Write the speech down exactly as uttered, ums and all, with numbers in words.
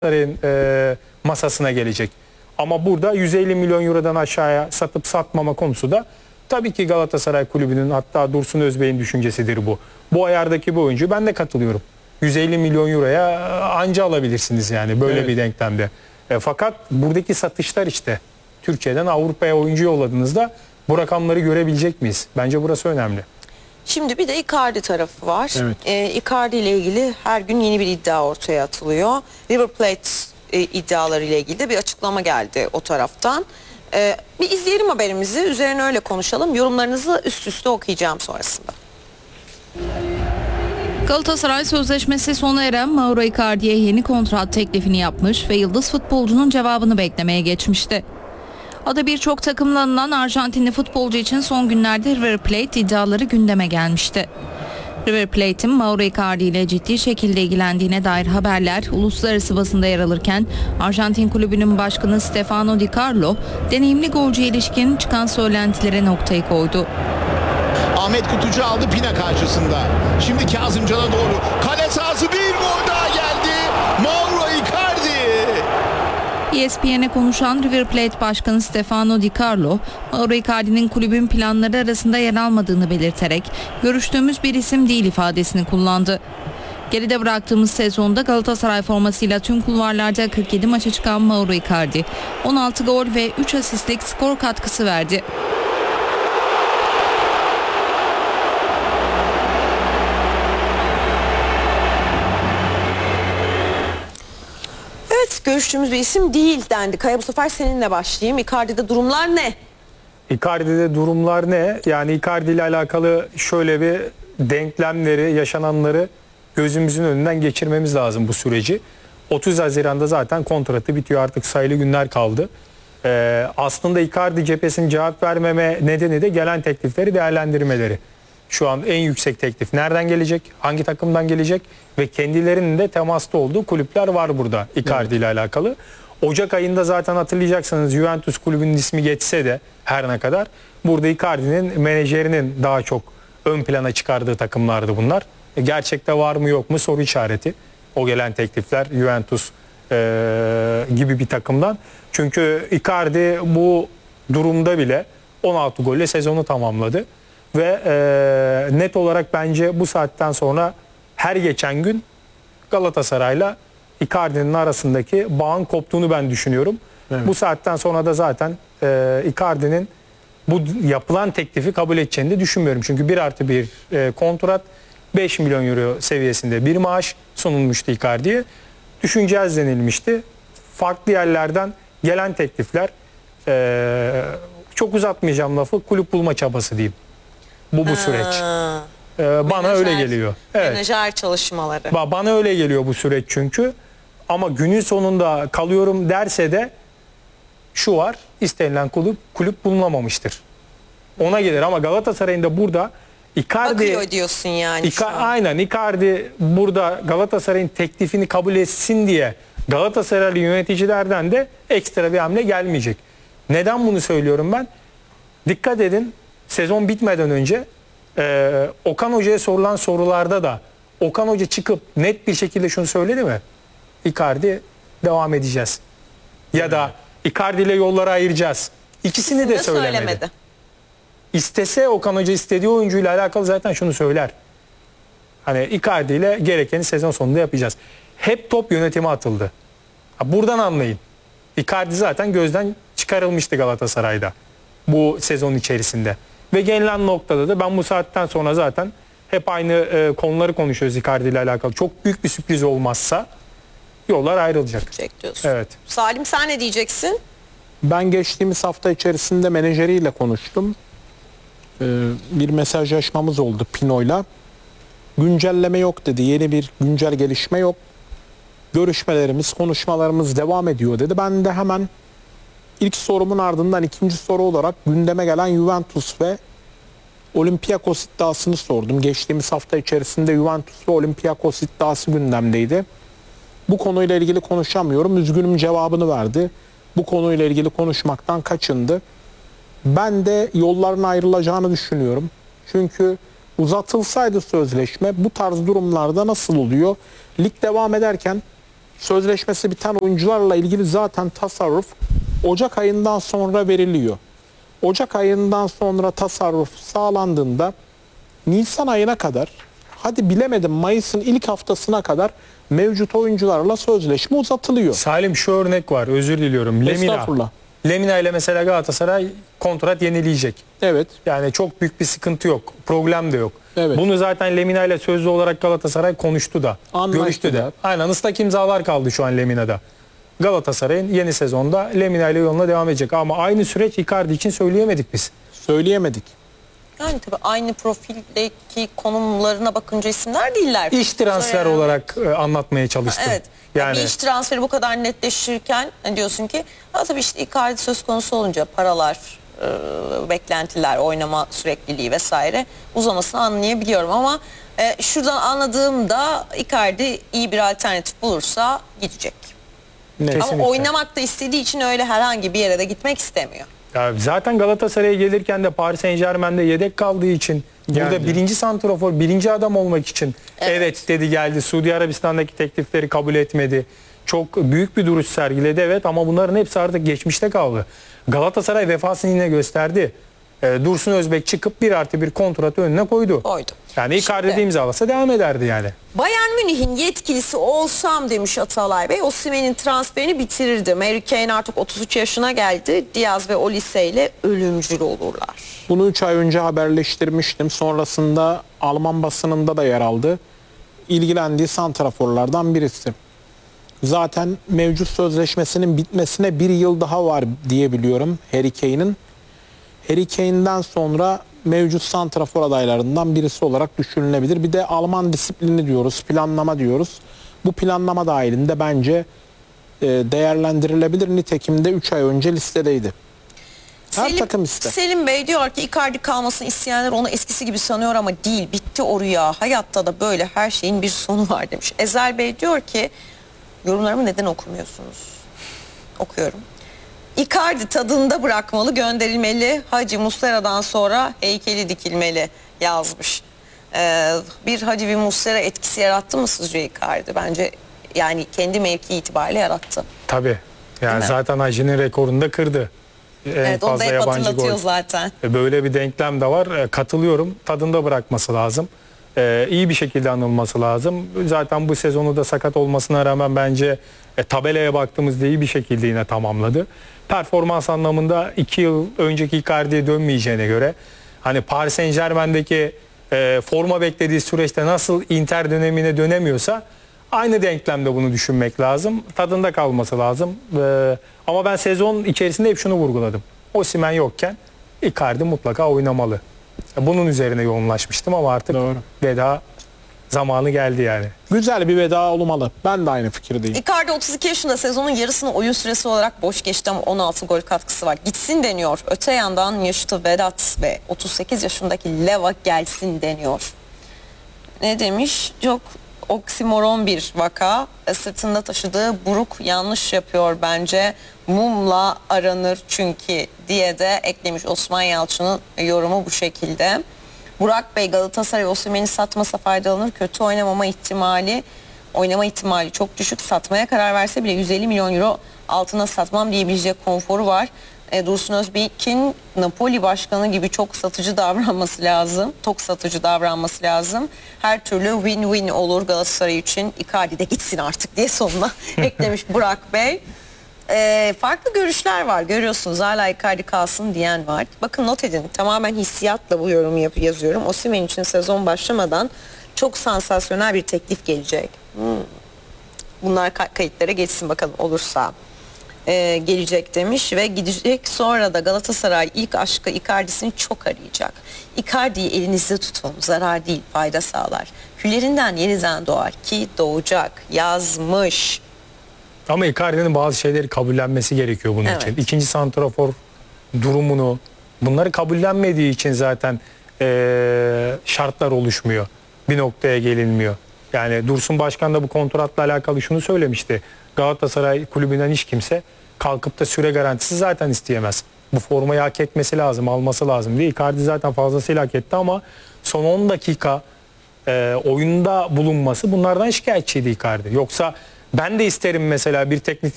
e, masasına gelecek. Ama burada yüz elli milyon eurodan aşağıya satıp satmama konusu da tabii ki Galatasaray Kulübü'nün, hatta Dursun Özbey'in düşüncesidir bu. Bu ayardaki bu oyuncu, ben de katılıyorum. yüz elli milyon euroya anca alabilirsiniz yani böyle evet. bir denklemde. E, fakat buradaki satışlar işte Türkiye'den Avrupa'ya oyuncu yolladığınızda bu rakamları görebilecek miyiz? Bence burası önemli. Şimdi bir de Icardi tarafı var. Evet. E, Icardi ile ilgili her gün yeni bir iddia ortaya atılıyor. River Plate e, iddiaları ile ilgili de bir açıklama geldi o taraftan. E, bir izleyelim haberimizi, üzerine öyle konuşalım. Yorumlarınızı üst üste okuyacağım sonrasında. Galatasaray sözleşmesi sona eren Mauro Icardi'ye yeni kontrat teklifini yapmış ve yıldız futbolcunun cevabını beklemeye geçmişti. Adı birçok takımla anılan Arjantinli futbolcu için son günlerde River Plate iddiaları gündeme gelmişti. River Plate'in Mauro Icardi ile ciddi şekilde ilgilendiğine dair haberler uluslararası basında yer alırken Arjantin kulübünün başkanı Stefano Di Carlo deneyimli golcüye ilişkin çıkan söylentilere noktayı koydu. Ahmet Kutucu aldı Pina karşısında. Şimdi Kazımcan'a doğru. Kale sahası, bir gol daha geldi. Mauro Icardi. E S P N'e konuşan River Plate Başkanı Stefano Di Carlo, Mauro Icardi'nin kulübün planları arasında yer almadığını belirterek görüştüğümüz bir isim değil ifadesini kullandı. Geride bıraktığımız sezonda Galatasaray formasıyla tüm kulvarlarda kırk yedi maça çıkan Mauro Icardi, on altı gol ve üç asistlik skor katkısı verdi. Görüştüğümüz bir isim değil dendi. Kaya, bu sefer seninle başlayayım. Icardi'de durumlar ne? Icardi'de durumlar ne? Yani Icardi ile alakalı şöyle bir denklemleri, yaşananları gözümüzün önünden geçirmemiz lazım bu süreci. otuz Haziran'da zaten kontratı bitiyor, artık sayılı günler kaldı. Ee, aslında Icardi cephesinin cevap vermeme nedeni de gelen teklifleri değerlendirmeleri. Şu an en yüksek teklif nereden gelecek, hangi takımdan gelecek ve kendilerinin de temasta olduğu kulüpler var burada Icardi ile evet. alakalı. Ocak ayında zaten hatırlayacaksınız Juventus kulübünün ismi geçse de her ne kadar burada Icardi'nin menajerinin daha çok ön plana çıkardığı takımlardı bunlar. E, gerçekte var mı yok mu soru işareti o gelen teklifler Juventus e, gibi bir takımdan. Çünkü Icardi bu durumda bile on altı golle sezonu tamamladı. Ve e, net olarak bence bu saatten sonra her geçen gün Galatasaray'la Icardi'nin arasındaki bağın koptuğunu ben düşünüyorum. Evet. Bu saatten sonra da zaten e, Icardi'nin bu yapılan teklifi kabul edeceğini de düşünmüyorum. Çünkü bir artı bir e, kontrat, beş milyon euro seviyesinde bir maaş sunulmuştu Icardi'ye. Düşüneceğiz denilmişti. Farklı yerlerden gelen teklifler, e, çok uzatmayacağım lafı, kulüp bulma çabası diyeyim. Bu bu süreç. Ha. Ee, bana menajer, öyle geliyor. Evet. Menajer çalışmaları. Ba bana öyle geliyor bu süreç çünkü. Ama günün sonunda kalıyorum derse de şu var: istenilen kulüp kulüp bulunamamıştır. Ona gelir ama Galatasaray'ın da burada Icardi akıyor diyorsun yani. Ica, aynen Icardi burada Galatasaray'ın teklifini kabul etsin diye Galatasaraylı yöneticilerden de ekstra bir hamle gelmeyecek. Neden bunu söylüyorum ben? Dikkat edin. Sezon bitmeden önce e, Okan Hoca'ya sorulan sorularda da Okan Hoca çıkıp net bir şekilde şunu söyledi mi? Icardi devam edeceğiz. Ya evet. da Icardi ile yolları ayıracağız. İkisini İkisini de, de söylemedi. söylemedi. İstese Okan Hoca istediği oyuncuyla alakalı zaten şunu söyler. Hani Icardi ile gerekeni sezon sonunda yapacağız. Hep top yönetime atıldı. Buradan anlayın. Icardi zaten gözden çıkarılmıştı Galatasaray'da bu sezon içerisinde. Ve gelinen noktada da ben bu saatten sonra zaten hep aynı e, konuları konuşuyoruz Icardi ile alakalı. Çok büyük bir sürpriz olmazsa yollar ayrılacak. Evet. Salim, sen ne diyeceksin? Ben geçtiğimiz hafta içerisinde menajeriyle konuştum. Ee, bir mesajlaşmamız oldu Pino'yla. Güncelleme yok dedi. Yeni bir güncel gelişme yok. Görüşmelerimiz, konuşmalarımız devam ediyor dedi. Ben de hemen İlk sorumun ardından ikinci soru olarak gündeme gelen Juventus ve Olympiakos iddiasını sordum. Geçtiğimiz hafta içerisinde Juventus ve Olympiakos iddiası gündemdeydi. Bu konuyla ilgili konuşamıyorum, üzgünüm cevabını verdi. Bu konuyla ilgili konuşmaktan kaçındı. Ben de yolların ayrılacağını düşünüyorum. Çünkü uzatılsaydı sözleşme bu tarz durumlarda nasıl oluyor? Lig devam ederken sözleşmesi biten oyuncularla ilgili zaten tasarruf Ocak ayından sonra veriliyor. Ocak ayından sonra tasarruf sağlandığında Nisan ayına kadar, hadi bilemedim Mayıs'ın ilk haftasına kadar mevcut oyuncularla sözleşme uzatılıyor. Salim, şu örnek var, özür diliyorum. Lemina. Estağfurullah. Lemina ile mesela Galatasaray kontrat yenileyecek. Evet. Yani çok büyük bir sıkıntı yok. Problem de yok. Evet. Bunu zaten Lemina ile sözlü olarak Galatasaray konuştu da. Anlaştı görüştü de. da. Aynen, ıslak imzalar kaldı şu an Lemina'da. Galatasaray'ın yeni sezonda Lemina ile yoluna devam edecek. Ama aynı süreç Icardi için söyleyemedik biz. Söyleyemedik. Yani tabii aynı profildeki konumlarına bakınca isimler değiller. İş transfer Yani- olarak e, anlatmaya çalıştım. Evet. Yani Bir iş transferi bu kadar netleşirken hani diyorsun ki ha tabii işte Icardi söz konusu olunca paralar, e, beklentiler, oynama sürekliliği vesaire uzamasını anlayabiliyorum ama e, şuradan anladığımda Icardi iyi bir alternatif bulursa gidecek. Net. Kesinlikle. Ama oynamak da istediği için öyle herhangi bir yere de gitmek istemiyor. ya zaten Galatasaray'a gelirken de Paris Saint-Germain'de yedek kaldığı için burada Geldi. birinci santrafor, birinci adam olmak için evet. Evet. dedi geldi. Suudi Arabistan'daki teklifleri kabul etmedi. Çok büyük bir duruş sergiledi, evet, ama bunların hepsi artık geçmişte kaldı. Galatasaray vefasını yine gösterdi. Ee, Dursun Özbek çıkıp bir artı bir kontratı önüne koydu. Koydu. Yani Icardi Şimdi- de imzalasa devam ederdi yani. Bayern Münih'in yetkilisi olsam demiş Atalay Bey, Osimhen'in transferini bitirirdi. Harry Kane artık otuz üç yaşına geldi. Diaz ve Olise ile ölümcül olurlar. Bunu üç ay önce haberleştirmiştim. Sonrasında Alman basınında da yer aldı. İlgilendiği santraforlardan birisi. Zaten mevcut sözleşmesinin bitmesine bir yıl daha var diye biliyorum Harry Kane'in. Harry Kane'den sonra mevcut santrafor adaylarından birisi olarak düşünülebilir. Bir de Alman disiplini diyoruz, planlama diyoruz. Bu planlama dahilinde bence e, değerlendirilebilir. Nitekim de üç ay önce listedeydi. Her takım ister. Selim Bey diyor ki Icardi kalmasını isteyenler onu eskisi gibi sanıyor ama değil. Bitti o rüya. Hayatta da böyle her şeyin bir sonu var demiş. Ezel Bey diyor ki yorumlarımı neden okumuyorsunuz? Okuyorum. Icardi tadında bırakmalı, gönderilmeli. Hacı Muslera'dan sonra heykeli dikilmeli yazmış. Ee, bir Hacı ve Muslera etkisi yarattı mı sizce Icardi? Bence yani kendi mevki itibariyle yarattı. Tabii. Yani Değil mi? zaten Hacı'nın rekorunu da kırdı. En Evet, onu da fazla hep yabancı hatırlatıyor gol. zaten. E, Böyle bir denklem de var. E, Katılıyorum. Tadında bırakması lazım. E, iyi bir şekilde anılması lazım. Zaten bu sezonu da sakat olmasına rağmen bence e, tabelaya baktığımızda iyi bir şekilde yine tamamladı. Performans anlamında iki yıl önceki Icardi'ye dönmeyeceğine göre hani Paris Saint-Germain'deki e, forma beklediği süreçte nasıl Inter dönemine dönemiyorsa aynı denklemde bunu düşünmek lazım. Tadında kalması lazım. E, ama ben sezon içerisinde hep şunu vurguladım. Osimhen yokken Icardi mutlaka oynamalı. Bunun üzerine yoğunlaşmıştım ama artık Doğru. veda zamanı geldi yani. Güzel bir veda olmalı. Ben de aynı fikirdeyim. Icardi otuz iki yaşında, sezonun yarısını oyun süresi olarak boş geçti ama on altı gol katkısı var. Gitsin deniyor. Öte yandan yaşlı Vedat ve otuz sekiz yaşındaki Leva gelsin deniyor. Ne demiş? Çok oksimoron bir vaka. Sırtında taşıdığı buruk yanlış yapıyor bence. Mumla aranır çünkü diye de eklemiş. Osman Yalçın'ın yorumu bu şekilde. Burak Bey, Galatasaray Osimhen'i satmasa faydalanır. Kötü oynamama ihtimali oynama ihtimali çok düşük. Satmaya karar verse bile yüz elli milyon euro altına satmam diyebilecek konforu var. E, Dursun Özbek'in Napoli başkanı gibi çok satıcı davranması lazım. Çok satıcı davranması lazım. Her türlü win-win olur Galatasaray için. Icardi de gitsin artık diye sonuna eklemiş Burak Bey. E, farklı görüşler var, görüyorsunuz. Hala Icardi kalsın diyen var. Bakın not edin, tamamen hissiyatla bu yorumu yap yazıyorum. Osimhen için sezon başlamadan çok sansasyonel bir teklif gelecek. Hmm. Bunlar ka- kayıtlara geçsin bakalım olursa. E, gelecek demiş ve gidecek. Sonra da Galatasaray ilk aşkı Icardi'sini çok arayacak. Icardi'yi elinizde tutun, zarar değil fayda sağlar. Küllerinden yeniden doğar ki doğacak yazmış. Ama Icardi'nin bazı şeyleri kabullenmesi gerekiyor bunun Evet. için. İkinci santrafor durumunu, bunları kabullenmediği için zaten eee, şartlar oluşmuyor. Bir noktaya gelinmiyor. Yani Dursun Başkan da bu kontratla alakalı şunu söylemişti. Galatasaray kulübünden hiç kimse kalkıp da süre garantisi zaten isteyemez. Bu formayı hak etmesi lazım, alması lazım diye. Icardi zaten fazlasıyla hak etti ama son on dakika e, oyunda bulunması, bunlardan şikayetçiydi Icardi. Yoksa Ben de isterim mesela bir teknik